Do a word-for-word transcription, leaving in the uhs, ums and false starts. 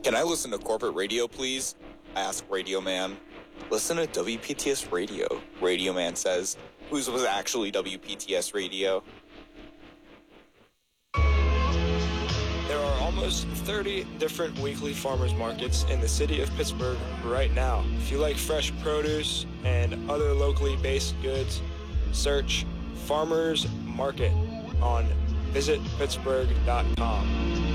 Can I listen to corporate radio, please? Asked Radio Man. Listen to W P T S Radio, Radio Man says, whose was actually W P T S Radio. There are almost thirty different weekly farmers markets in the city of Pittsburgh right now. If you like fresh produce and other locally based goods, search Farmers Market on visit pittsburgh dot com.